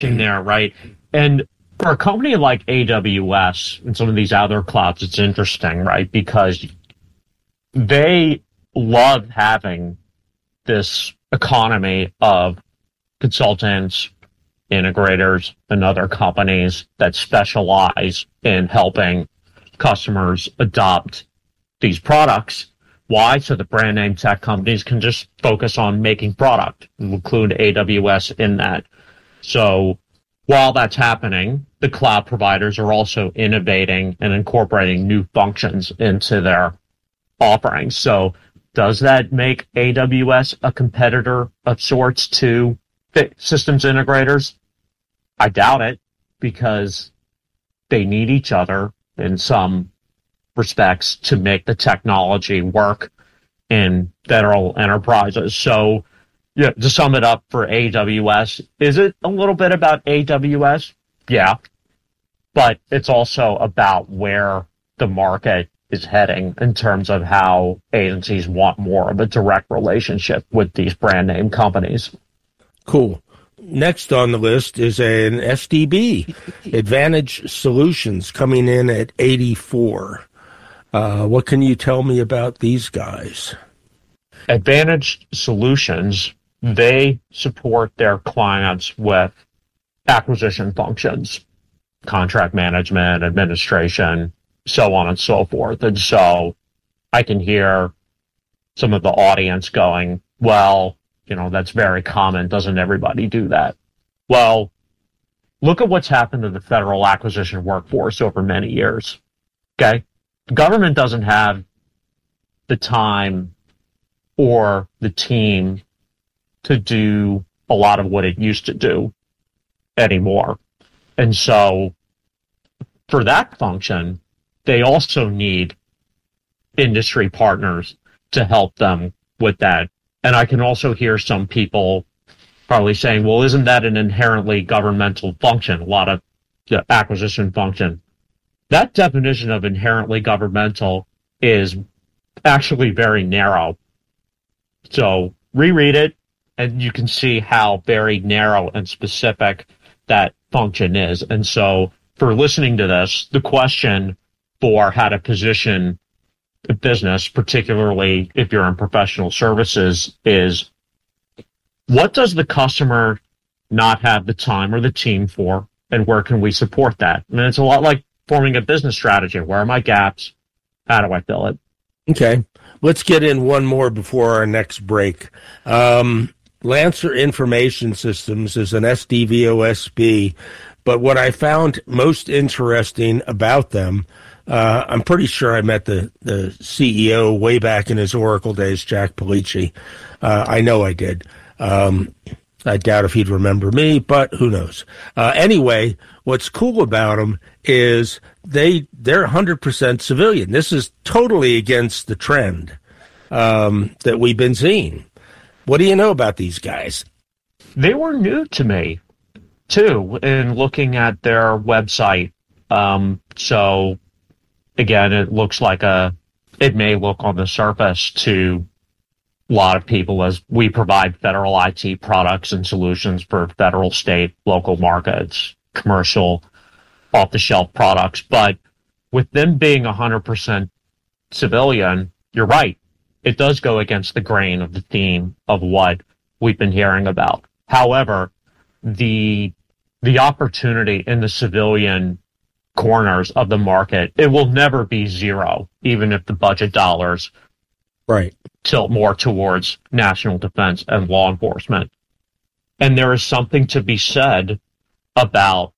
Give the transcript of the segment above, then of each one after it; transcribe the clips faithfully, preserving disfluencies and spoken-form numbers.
in there, right? And for a company like A W S and some of these other clouds, it's interesting, right? Because they love having this economy of consultants, integrators, and other companies that specialize in helping customers adopt these products. Why? So the brand name tech companies can just focus on making product and include A W S in that. So while that's happening, the cloud providers are also innovating and incorporating new functions into their offerings. So does that make A W S a competitor of sorts to systems integrators? I doubt it, because they need each other in some respects to make the technology work in federal enterprises. So, yeah, to sum it up for A W S, is it a little bit about A W S? Yeah, but it's also about where the market is heading in terms of how agencies want more of a direct relationship with these brand name companies. Cool. Next on the list is an S D B, Advantage Solutions, coming in at eighty-four. Uh, what can you tell me about these guys? Advantage Solutions, they support their clients with acquisition functions, contract management, administration, so on and so forth. And so I can hear some of the audience going, well, you know, that's very common. Doesn't everybody do that? Well, look at what's happened to the federal acquisition workforce over many years. Okay? The government doesn't have the time or the team to do a lot of what it used to do anymore. And so for that function, they also need industry partners to help them with that. And I can also hear some people probably saying, well, isn't that an inherently governmental function? A lot of the acquisition function. That definition of inherently governmental is actually very narrow. So reread it, and you can see how very narrow and specific that function is. And so for listening to this, the question for how to position a business, particularly if you're in professional services, is what does the customer not have the time or the team for, and where can we support that? I mean, it's a lot like forming a business strategy. Where are my gaps? How do I fill it? Okay. Let's get in one more before our next break. Um, Lancer Information Systems is an S D V O S B, but what I found most interesting about them, uh, I'm pretty sure I met the, the C E O way back in his Oracle days, Jack Polici. Uh, I know I did. Um, I doubt if he'd remember me, but who knows? Uh, anyway, what's cool about them is they, they're one hundred percent civilian. This is totally against the trend um, that we've been seeing. What do you know about these guys? They were new to me, too, in looking at their website. Um, so, again, it looks like a, it may look on the surface to a lot of people as we provide federal I T products and solutions for federal, state, local markets, commercial, off-the-shelf products. But with them being one hundred percent civilian, you're right. It does go against the grain of the theme of what we've been hearing about. However, the the opportunity in the civilian corners of the market, it will never be zero, even if the budget dollars right tilt more towards national defense and law enforcement. And there is something to be said about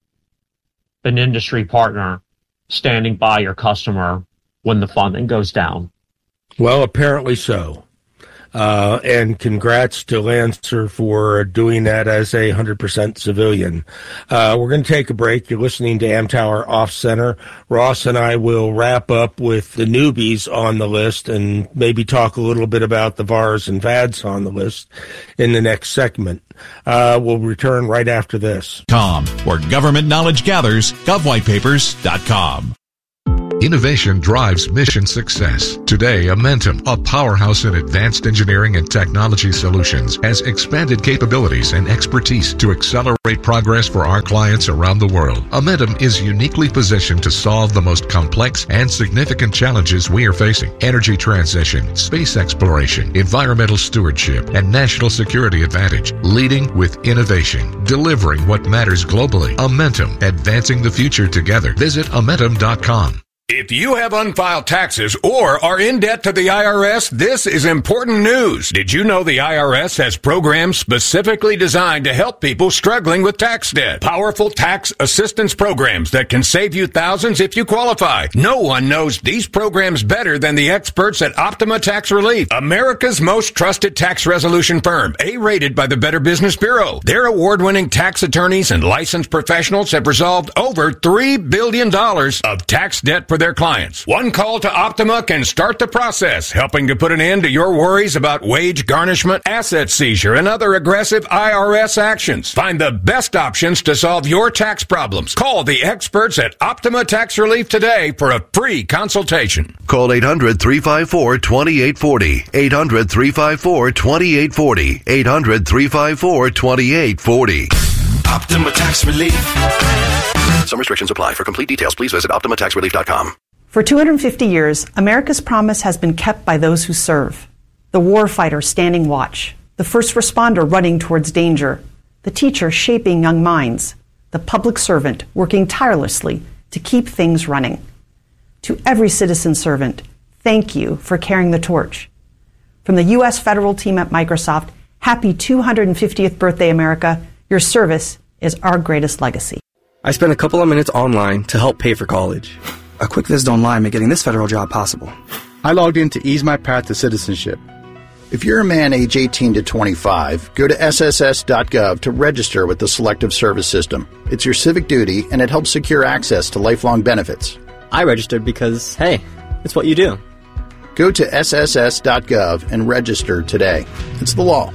an industry partner standing by your customer when the funding goes down. Well, apparently so. Uh, and congrats to Lancer for doing that as a one hundred percent civilian. Uh, we're going to take a break. You're listening to Amtower Off Center. Ross and I will wrap up with the newbies on the list and maybe talk a little bit about the V A Rs and V A Ds on the list in the next segment. Uh, we'll return right after this. Com, where government knowledge gathers, gov white papers dot com. Innovation drives mission success. Today, Amentum, a powerhouse in advanced engineering and technology solutions, has expanded capabilities and expertise to accelerate progress for our clients around the world. Amentum is uniquely positioned to solve the most complex and significant challenges we are facing: energy transition, space exploration, environmental stewardship, and national security advantage. Leading with innovation, delivering what matters globally. Amentum, advancing the future together. Visit Amentum dot com. If you have unfiled taxes or are in debt to the I R S, this is important news. Did you know the I R S has programs specifically designed to help people struggling with tax debt? Powerful tax assistance programs that can save you thousands if you qualify. No one knows these programs better than the experts at Optima Tax Relief, America's most trusted tax resolution firm, A-rated by the Better Business Bureau. Their award-winning tax attorneys and licensed professionals have resolved over three billion dollars of tax debt for their clients. One call to Optima can start the process, helping to put an end to your worries about wage garnishment, asset seizure, and other aggressive I R S actions. Find the best options to solve your tax problems. Call the experts at Optima Tax Relief today for a free consultation. Call eight hundred, three five four, two eight four zero. eight hundred, three five four, two eight four zero. eight hundred, three five four, two eight four zero. Optima Tax Relief. Some restrictions apply. For complete details, please visit Optima Tax Relief dot com. For two hundred fifty years, America's promise has been kept by those who serve. The warfighter standing watch, the first responder running towards danger, the teacher shaping young minds, the public servant working tirelessly to keep things running. To every citizen servant, thank you for carrying the torch. From the U S federal team at Microsoft, happy two hundred fiftieth birthday, America. Your service is our greatest legacy. I spent a couple of minutes online to help pay for college. A quick visit online made getting this federal job possible. I logged in to ease my path to citizenship. If you're a man age eighteen to twenty-five, go to S S S dot gov to register with the Selective Service System. It's your civic duty, and it helps secure access to lifelong benefits. I registered because, hey, it's what you do. Go to S S S dot gov and register today. It's the law.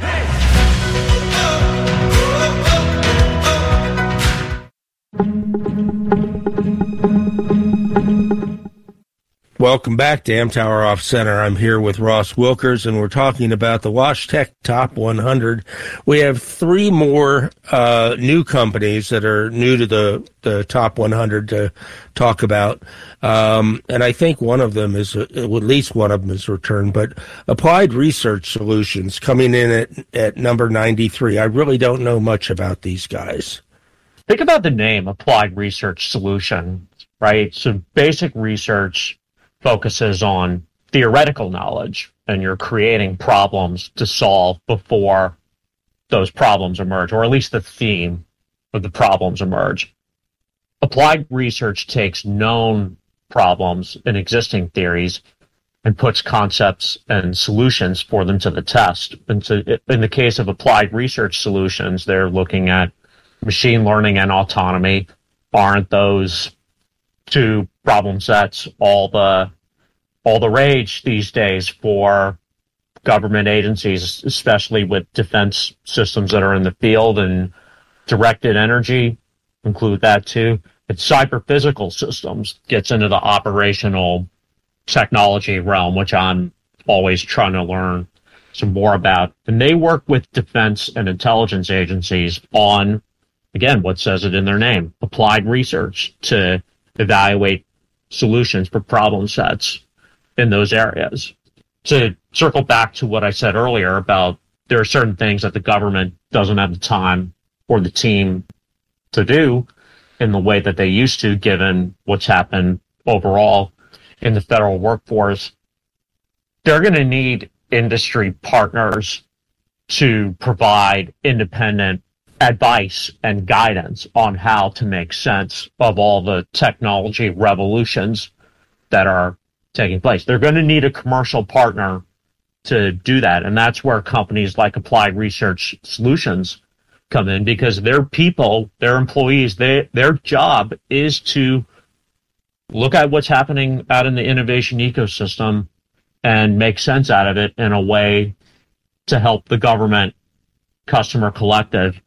Welcome back to Amtower Off Center. I'm here with Ross Wilkers, and we're talking about the WashTec Top one hundred. We have three more uh, new companies that are new to the, the Top one hundred to talk about. Um, and I think one of them is, uh, at least one of them is returned, but Applied Research Solutions coming in at, at number ninety-three. I really don't know much about these guys. Think about the name Applied Research Solution, right? So basic research focuses on theoretical knowledge, and you're creating problems to solve before those problems emerge, or at least the theme of the problems emerge. Applied research takes known problems and existing theories and puts concepts and solutions for them to the test. And so in the case of Applied Research Solutions, they're looking at machine learning and autonomy. Aren't those two problem sets all the all the rage these days for government agencies, especially with defense systems that are in the field, and directed energy include that too. And cyber physical systems gets into the operational technology realm, which I'm always trying to learn some more about. And they work with defense and intelligence agencies on, again, what says it in their name, applied research to evaluate solutions for problem sets in those areas. To circle back to what I said earlier about there are certain things that the government doesn't have the time or the team to do in the way that they used to, given what's happened overall in the federal workforce. They're going to need industry partners to provide independent advice and guidance on how to make sense of all the technology revolutions that are taking place. They're going to need a commercial partner to do that. And that's where companies like Applied Research Solutions come in, because their people, their employees, they, their job is to look at what's happening out in the innovation ecosystem and make sense out of it in a way to help the government customer collective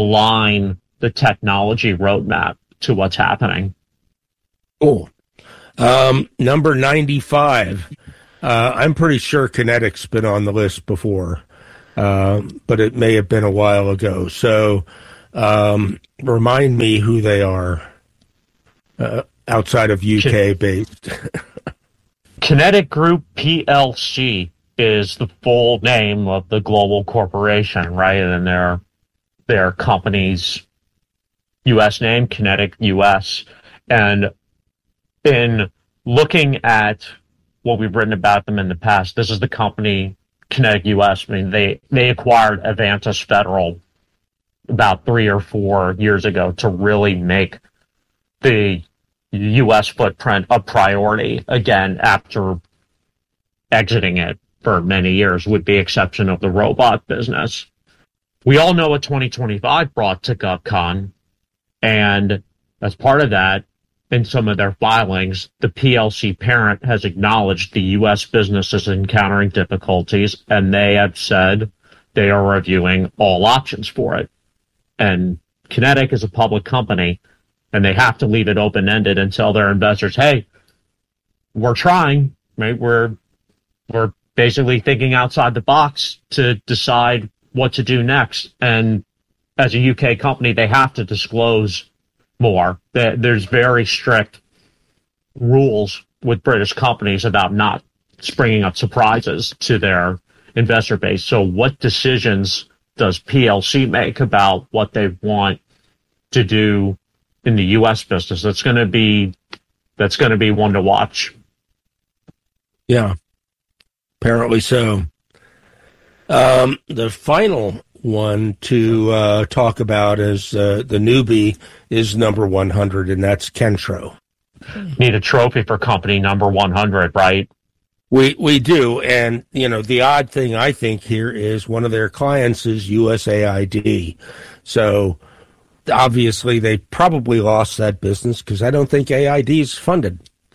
align the technology roadmap to what's happening. Oh, Um, number ninety-five. Uh, I'm pretty sure Kinetic's been on the list before, uh, but it may have been a while ago. So um, remind me who they are uh, outside of U K-based. Kinetic Group P L C is the full name of the global corporation, right? And their their company's U S name, Kinetic U S. And in looking at what we've written about them in the past, this is the company, Kinetic U S. I mean, they, they acquired Avantis Federal about three or four years ago to really make the U S footprint a priority again after exiting it for many years, with the exception of the robot business. We all know what twenty twenty-five brought to GovCon, and as part of that, in some of their filings, the P L C parent has acknowledged the U S business is encountering difficulties, and they have said they are reviewing all options for it. And Kinetic is a public company, and they have to leave it open-ended and tell their investors, hey, we're trying, right? We're, we're basically thinking outside the box to decide what to do next. And as a U K company, they have to disclose more. There's very strict rules with British companies about not springing up surprises to their investor base. So what decisions does P L C make about what they want to do in the U S business? That's going to be that's going to be one to watch. Yeah, apparently so. Um, the final one to uh, talk about is uh, the newbie is number one hundred, and that's Kentro. Need a trophy for company number one hundred, right? We we do, and you know the odd thing I think here is one of their clients is U S A I D, so obviously they probably lost that business because I don't think A I D is funded.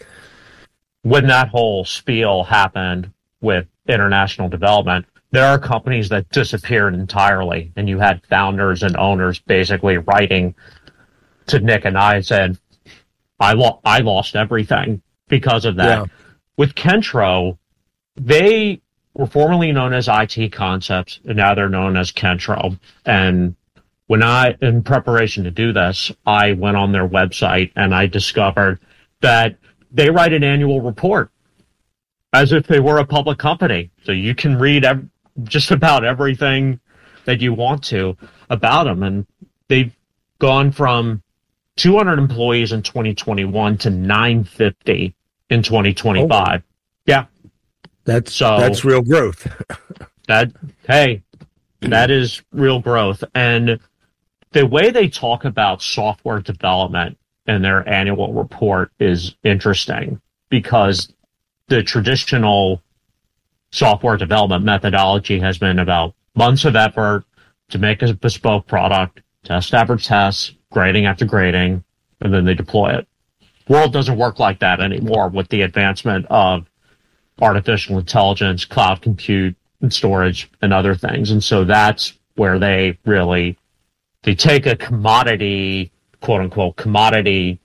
When that whole spiel happened with international development, there are companies that disappeared entirely, and you had founders and owners basically writing to Nick and I and said, I, lo- I lost everything because of that. Yeah. With Kentro, they were formerly known as I T Concepts, and now they're known as Kentro. And when I, in preparation to do this, I went on their website and I discovered that they write an annual report as if they were a public company. So you can read ev- just about everything that you want to about them. And they've gone from two hundred employees in twenty twenty-one to nine fifty in twenty twenty-five. Oh. Yeah. That's, so that's real growth. that, hey, that is real growth. And the way they talk about software development in their annual report is interesting, because the traditional software development methodology has been about months of effort to make a bespoke product, test after test, grading after grading, and then they deploy it. World doesn't work like that anymore with the advancement of artificial intelligence, cloud compute, and storage, and other things. And so that's where they really, they take a commodity, quote unquote, commodity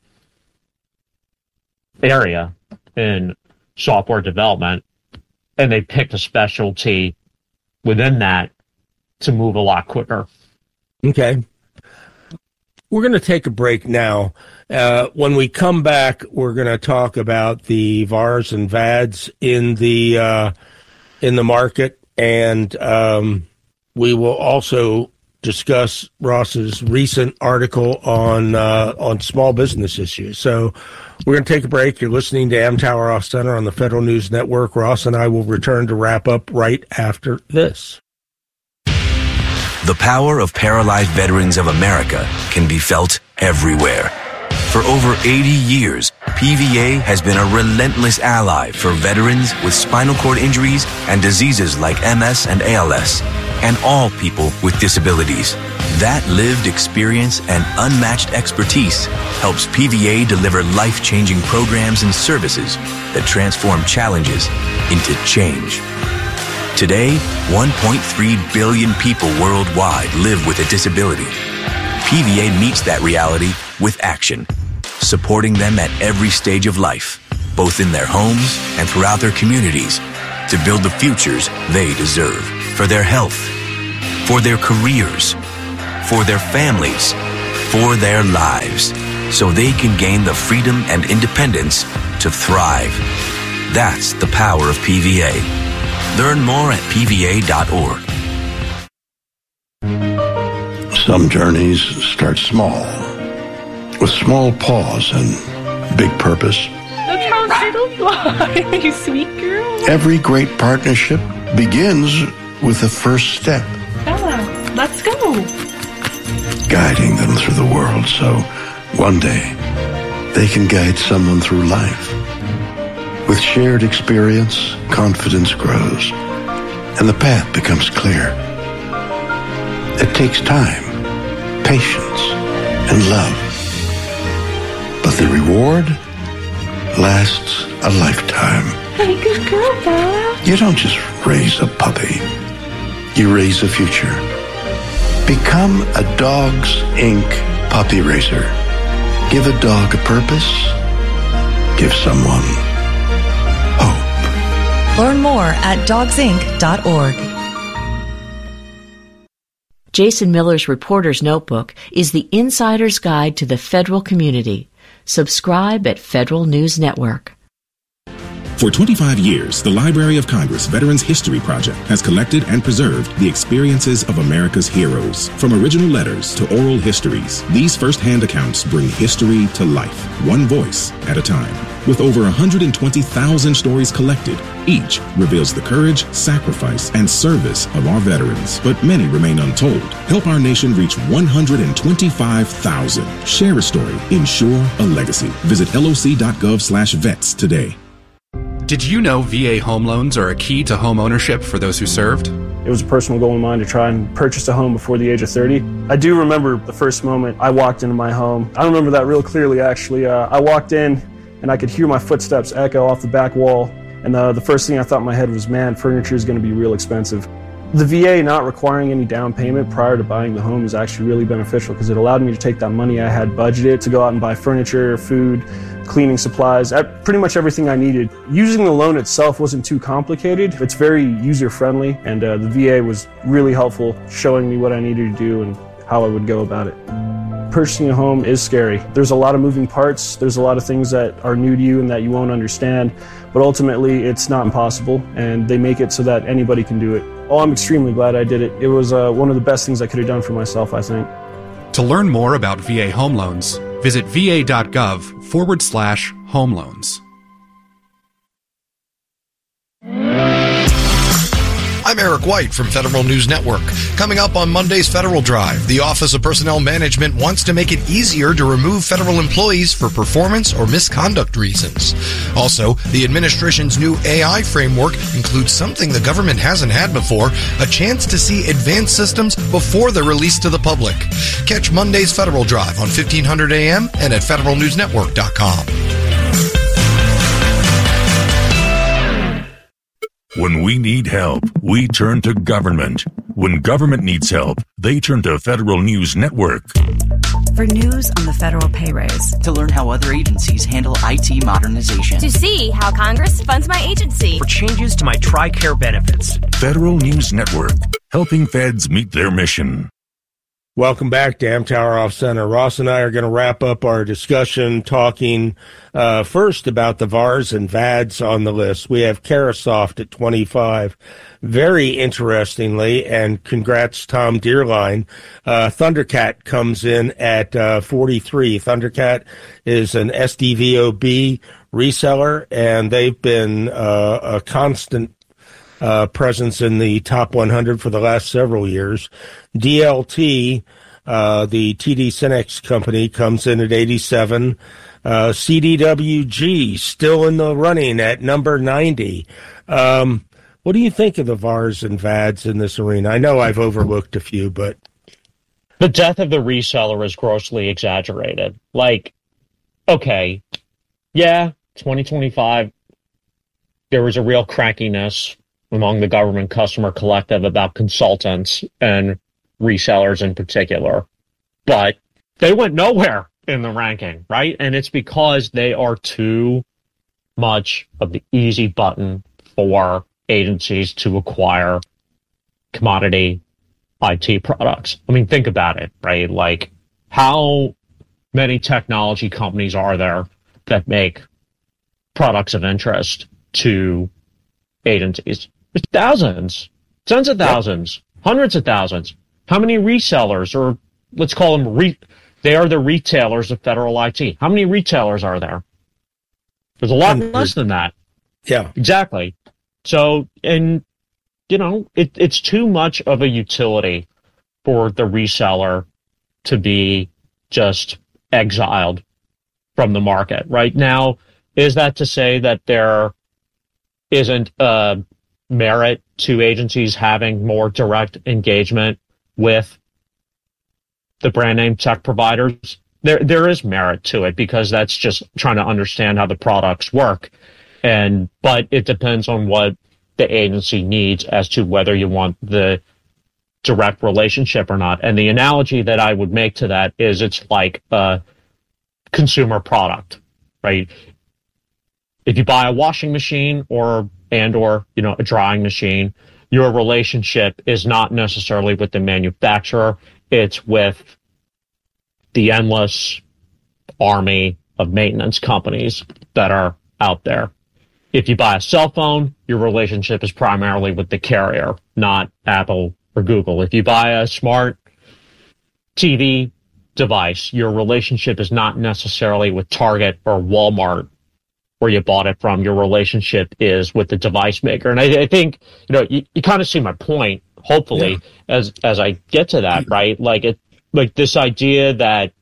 area in software development, and they picked a specialty within that to move a lot quicker. Okay. We're going to take a break now. Uh, when we come back, we're going to talk about the V A Rs and V A Ds in the uh, in the market, and um, we will also discuss Ross's recent article on uh, on small business issues. So we're going to take a break. You're listening to Amtower Off Center on the Federal News Network. Ross and I will return to wrap up right after this. The power of Paralyzed Veterans of America can be felt everywhere. For over eighty years, P V A has been a relentless ally for veterans with spinal cord injuries and diseases like M S and A L S, and all people with disabilities. That lived experience and unmatched expertise helps P V A deliver life-changing programs and services that transform challenges into change. Today, one point three billion people worldwide live with a disability. P V A meets that reality with action, supporting them at every stage of life. both in their homes and throughout their communities, to build the futures they deserve for their health, for their careers, for their families, for their lives, so they can gain the freedom and independence to thrive. That's the power of P V A. Learn more at P V A dot org. Some journeys start small, with small pause and big purpose. Look how little you are, you sweet girl. Every great partnership begins with the first step. Bella, let's go. Guiding them through the world so one day they can guide someone through life. With shared experience, confidence grows, and the path becomes clear. It takes time, patience, and love. But the reward lasts a lifetime. Hey, good girl, Bella. You don't just raise a puppy. You raise a future. Become a Dogs Incorporated puppy raiser. Give a dog a purpose. Give someone hope. Learn more at dogs inc dot org. Jason Miller's Reporter's Notebook is the insider's guide to the federal community. Subscribe at Federal News Network. For twenty-five years, the Library of Congress Veterans History Project has collected and preserved the experiences of America's heroes. From original letters to oral histories, these first-hand accounts bring history to life, one voice at a time. With over one hundred twenty thousand stories collected, each reveals the courage, sacrifice, and service of our veterans, but many remain untold. Help our nation reach one hundred twenty-five thousand. Share a story. Ensure a legacy. Visit L O C dot gov slash vets today. Did you know V A home loans are a key to home ownership for those who served? It was a personal goal of mine to try and purchase a home before the age of thirty. I do remember the first moment I walked into my home. I remember that real clearly, actually. Uh, I walked in and I could hear my footsteps echo off the back wall. And uh, the first thing I thought in my head was, man, furniture is going to be real expensive. The V A not requiring any down payment prior to buying the home is actually really beneficial because it allowed me to take that money I had budgeted to go out and buy furniture, food, cleaning supplies, pretty much everything I needed. Using the loan itself wasn't too complicated. It's very user-friendly, and uh, the V A was really helpful, showing me what I needed to do and how I would go about it. Purchasing a home is scary. There's a lot of moving parts. There's a lot of things that are new to you and that you won't understand, but ultimately it's not impossible, and they make it so that anybody can do it. Oh, I'm extremely glad I did it. It was uh, one of the best things I could have done for myself, I think. To learn more about V A home loans, visit V A dot gov forward slash home loans. I'm Eric White from Federal News Network. Coming up on Monday's Federal Drive, the Office of Personnel Management wants to make it easier to remove federal employees for performance or misconduct reasons. Also, the administration's new A I framework includes something the government hasn't had before, a chance to see advanced systems before they're released to the public. Catch Monday's Federal Drive on fifteen hundred A M and at federal news network dot com. When we need help, we turn to government. When government needs help, they turn to Federal News Network. For news on the federal pay raise. To learn how other agencies handle I T modernization. To see how Congress funds my agency. For changes to my TRICARE benefits. Federal News Network, helping feds meet their mission. Welcome back to Amtower Off Center. Ross and I are going to wrap up our discussion talking uh, first about the V A Rs and V A Ds on the list. We have Carahsoft at twenty-five. Very interestingly, and congrats Tom Deerline, uh, Thundercat comes in at uh, forty-three. Thundercat is an S D V O B reseller, and they've been uh, a constant Uh, presence in the top one hundred for the last several years. D L T, uh, the T D Synnex company, comes in at eighty-seven. Uh, C D W G, still in the running at number ninety. Um, what do you think of the V A Rs and V A Ds in this arena? I know I've overlooked a few, but... The death of the reseller is grossly exaggerated. Like, okay, yeah, twenty twenty-five, there was a real crankiness among the government customer collective about consultants and resellers in particular. But they went nowhere in the ranking, right? And it's because they are too much of the easy button for agencies to acquire commodity I T products. I mean, think about it, right? Like, how many technology companies are there that make products of interest to agencies? There's thousands, tens of thousands, yep. hundreds of thousands. How many resellers, or let's call them, re- they are the retailers of federal I T. How many retailers are there? There's a lot less than that. Yeah. Exactly. So, and, you know, it, it's too much of a utility for the reseller to be just exiled from the market. Right now, is that to say that there isn't a merit to agencies having more direct engagement with the brand name tech providers? There, there is merit to it, because that's just trying to understand how the products work. And, but it depends on what the agency needs as to whether you want the direct relationship or not. And the analogy that I would make to that is it's like a consumer product, right? If you buy a washing machine or, and or, you know, a drying machine, your relationship is not necessarily with the manufacturer. It's with the endless army of maintenance companies that are out there. If you buy a cell phone, your relationship is primarily with the carrier, not Apple or Google. If you buy a smart T V device, your relationship is not necessarily with Target or Walmart, where you bought it from. Your relationship is with the device maker. And I, I think, you know, you, you kind of see my point, hopefully, yeah. as as I get to that, right? Like it, like this idea that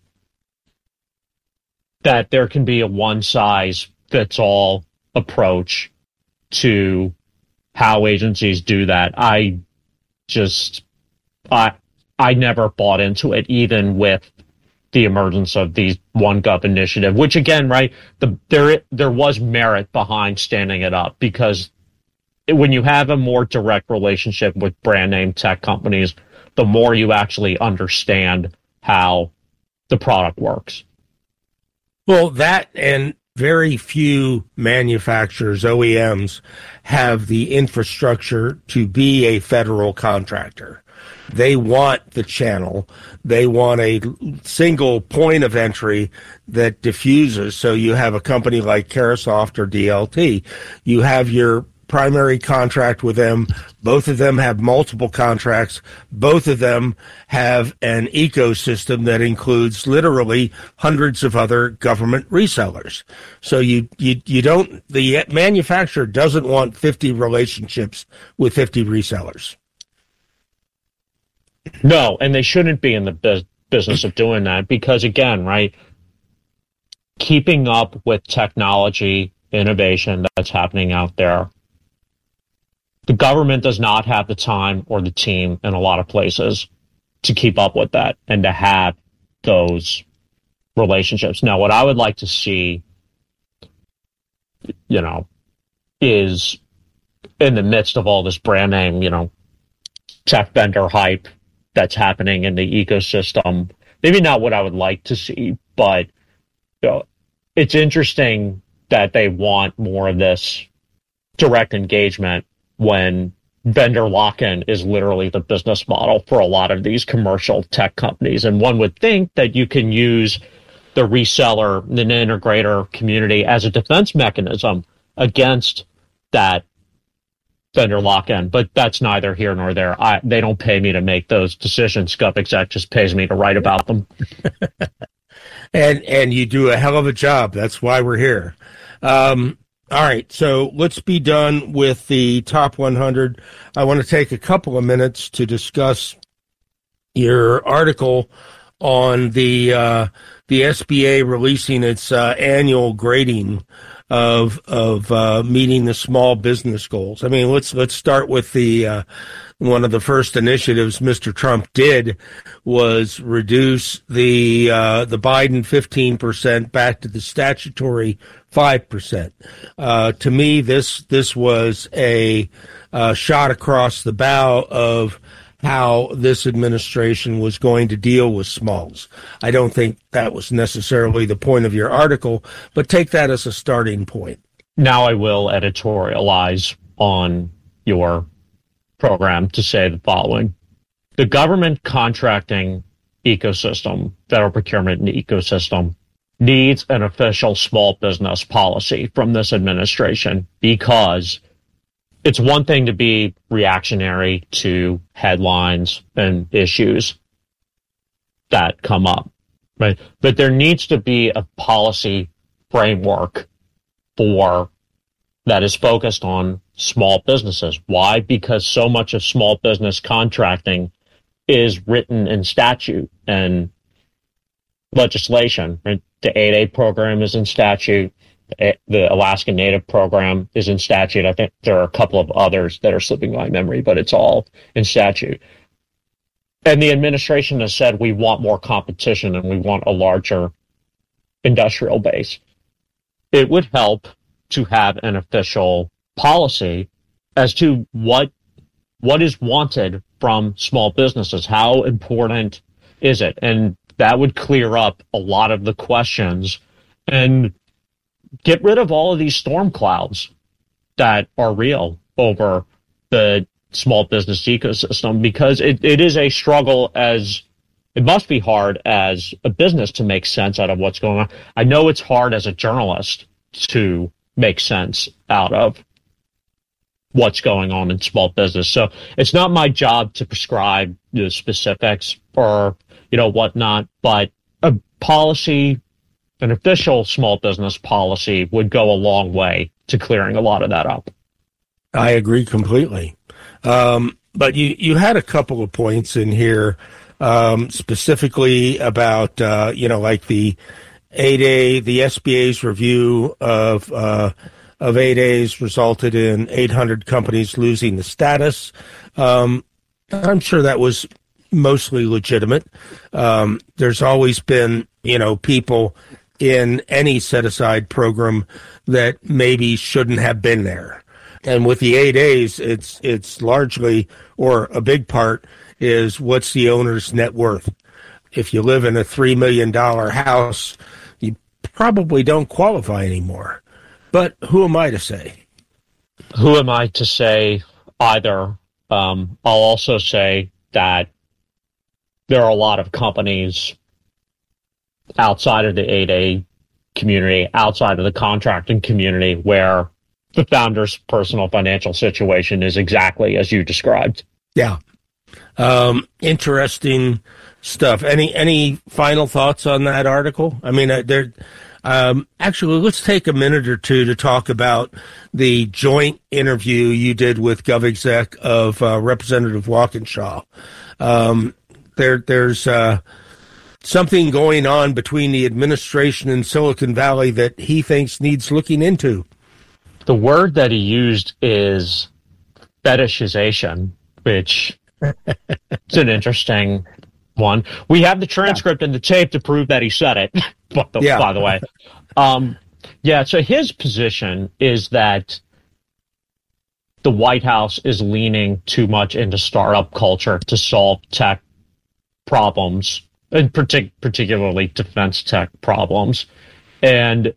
that there can be a one size fits all approach to how agencies do that. I just, I, I never bought into it, even with the emergence of the OneGov initiative, which again, right, the, there, there was merit behind standing it up, because it, when you have a more direct relationship with brand name tech companies, the more you actually understand how the product works. Well, that, and very few manufacturers, O E Ms, have the infrastructure to be a federal contractor. They want the channel. They want a single point of entry that diffuses. So you have a company like Carahsoft or D L T. You have your primary contract with them. Both of them have multiple contracts. Both of them have an ecosystem that includes literally hundreds of other government resellers. So you, you, you don't, the manufacturer doesn't want fifty relationships with fifty resellers. No, and they shouldn't be in the bu- business of doing that, because again, right, keeping up with technology innovation that's happening out there, the government does not have the time or the team in a lot of places to keep up with that and to have those relationships. Now, what I would like to see, you know, is in the midst of all this brand name, you know, tech vendor hype that's happening in the ecosystem, maybe not what I would like to see, but you know, it's interesting that they want more of this direct engagement when vendor lock-in is literally the business model for a lot of these commercial tech companies. And one would think that you can use the reseller and the integrator community as a defense mechanism against that vendor lock-in, but that's neither here nor there. I, they don't pay me to make those decisions. GovExec just pays me to write about them. and and you do a hell of a job. That's why we're here. Um, all right, so let's be done with the top one hundred. I want to take a couple of minutes to discuss your article on the uh, the S B A releasing its uh, annual grading of of uh, meeting the small business goals. I mean, let's let's start with the uh, one of the first initiatives Mister Trump did was reduce the uh, the Biden fifteen percent back to the statutory five percent. Uh, to me, this this was a uh, shot across the bow of how this administration was going to deal with smalls. I don't think that was necessarily the point of your article, but take that as a starting point. now I will editorialize on your program to say the following. The government contracting ecosystem, federal procurement ecosystem, needs an official small business policy from this administration, because it's one thing to be reactionary to headlines and issues that come up, right? But there needs to be a policy framework for that is focused on small businesses. Why? Because so much of small business contracting is written in statute and legislation, right? The eight A program is in statute. The Alaska Native program is in statute. I think there are a couple of others that are slipping my memory, but it's all in statute. And the administration has said we want more competition and we want a larger industrial base. It would help to have an official policy as to what what is wanted from small businesses. How important is it? And that would clear up a lot of the questions and get rid of all of these storm clouds that are real over the small business ecosystem, because it, it is a struggle, as it must be hard as a business to make sense out of what's going on. I know it's hard as a journalist to make sense out of what's going on in small business. So it's not my job to prescribe the specifics or, you know, whatnot, but a policy, an official small business policy would go a long way to clearing a lot of that up. I agree completely. Um, but you, you had a couple of points in here, um, specifically about, uh, you know, like the eight A, the S B A's review of, uh, of eight A's resulted in eight hundred companies losing the status. Um, I'm sure that was mostly legitimate. Um, there's always been, you know, people in any set-aside program that maybe shouldn't have been there. And with the eight A's, it's it's largely, or a big part, is what's the owner's net worth. If you live in a three million dollars house, you probably don't qualify anymore. But who am I to say? Who am I to say either? Um, I'll also say that there are a lot of companies outside of the eight A community, outside of the contracting community, where the founder's personal financial situation is exactly as you described. Yeah. Um, interesting stuff. Any any final thoughts on that article? I mean, uh, there. Um, actually, let's take a minute or two to talk about the joint interview you did with GovExec of uh, Representative Walkinshaw. Um, there, there's uh, something going on between the administration and Silicon Valley that he thinks needs looking into. The word that he used is fetishization, which is an interesting one. We have the transcript yeah. and the tape to prove that he said it, by the, yeah. by the way. Um, yeah, so his position is that the White House is leaning too much into startup culture to solve tech problems, and partic- particularly defense tech problems. And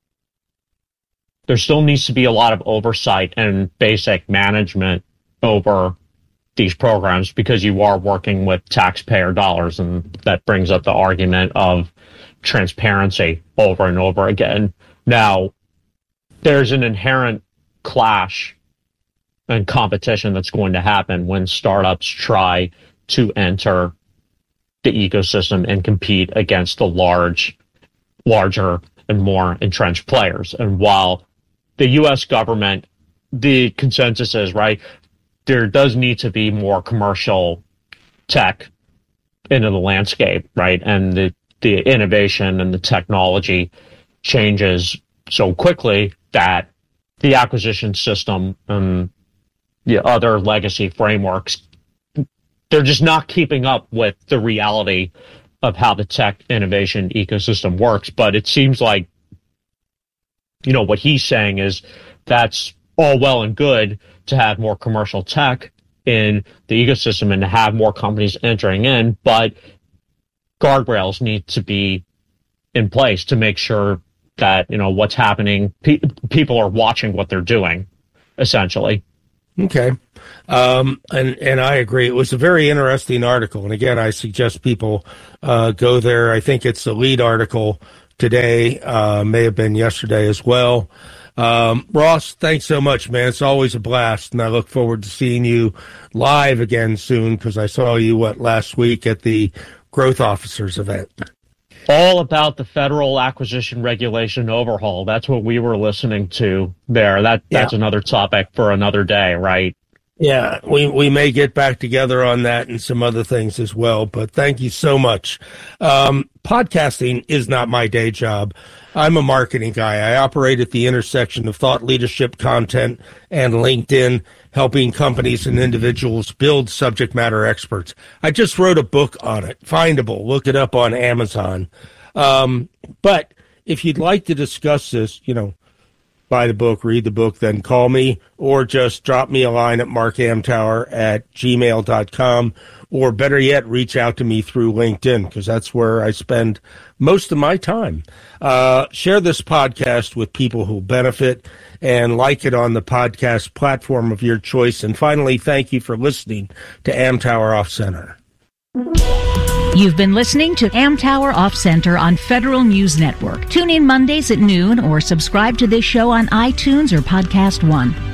there still needs to be a lot of oversight and basic management over these programs, because you are working with taxpayer dollars, and that brings up the argument of transparency over and over again. Now, there's an inherent clash and competition that's going to happen when startups try to enter the ecosystem and compete against the large, larger and more entrenched players. And while the U S government, the consensus is, right, there does need to be more commercial tech into the landscape, right? And the, the innovation and the technology changes so quickly that the acquisition system and the other legacy frameworks, they're just not keeping up with the reality of how the tech innovation ecosystem works. But it seems like, you know, what he's saying is that's all well and good to have more commercial tech in the ecosystem and to have more companies entering in, but guardrails need to be in place to make sure that, you know, what's happening, pe- people are watching what they're doing, essentially. Okay. Um, and, and I agree. It was a very interesting article. And again, I suggest people uh, go there. I think it's the lead article today, uh, may have been yesterday as well. Um, Ross, thanks so much, man. It's always a blast. And I look forward to seeing you live again soon, because I saw you, what, last week at the Growth Officers event. All about the federal acquisition regulation overhaul. That's what we were listening to there. That That's yeah. another topic for another day, right? Yeah, we we may get back together on that and some other things as well, but thank you so much. Um, podcasting is not my day job. I'm a marketing guy. I operate at the intersection of thought leadership, content, and LinkedIn, helping companies and individuals build subject matter experts. I just wrote a book on it. Findable. Look it up on Amazon. Um, but if you'd like to discuss this, you know, buy the book, read the book, then call me, or just drop me a line at markamtower at gmail dot com, or better yet, reach out to me through LinkedIn, because that's where I spend most of my time. Uh, share this podcast with people who benefit, and like it on the podcast platform of your choice. And finally, thank you for listening to Amtower Off Center. You've been listening to Amtower Off Center on Federal News Network. Tune in Mondays at noon or subscribe to this show on iTunes or Podcast One.